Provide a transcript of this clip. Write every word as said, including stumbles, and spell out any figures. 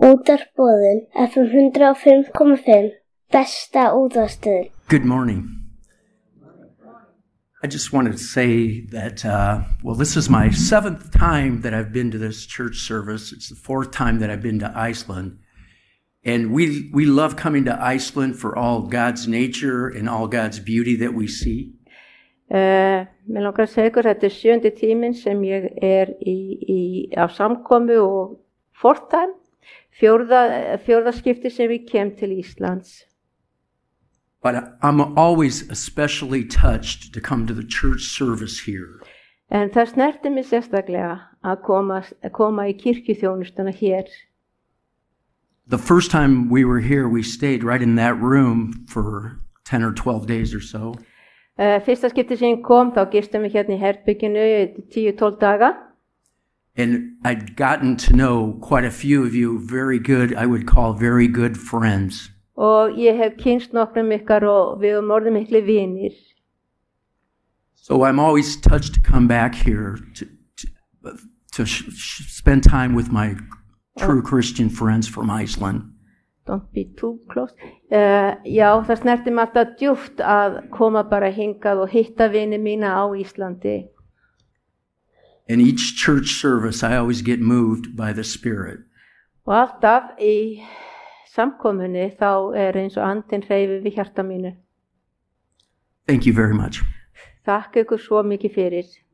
Útvarpsboðun F M one oh five komma fimm, besta útvarpsstöðin. Good morning. I just wanted to say that, uh, well, this is my seventh time that I've been to this church service. It's the fourth time that I've been to Iceland. And we we love coming to Iceland for all God's nature and all God's beauty that we see. Uh, mér langar að segja ykkur, þetta er sjöndi tíminn sem ég er í, í, á samkomu og fourth time, fjórða, fjórða skipti sem ég kem til Íslands. But I'm always especially touched to come to the church service here. En það snerti mig sérstaklega að koma, að koma í kirkjuþjónustuna hér. The first time we were here, we stayed right in that room for ten or twelve days or so. Uh, fyrsta skipti sem ég kom, þá gistum við hérna í herbygginu tíu til tólf daga. And I'd gotten to know quite a few of you very good, I would call very good friends. Og ég hef kynst nokkrum ykkar og við erum orðið miklu vinir. So I'm always touched to come back here to, to, to sh- sh- spend time with my true Christian friends from Iceland. Don't be too close. Uh, já, það snerti mig alltaf djúpt að koma bara hingað og hitta vini mína á Íslandi. In each church service, I always get moved by the Spirit. Og alltaf í samkomunni þá er eins og andinn hreyfir við hjarta mínu. Thank you very much. Þakka ykkur svo mikið fyrir.